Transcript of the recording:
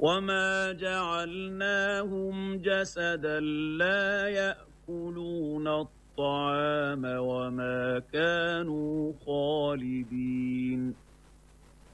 وما جعلناهم جسدا لا يأكلون الطعام وما كانوا خالدين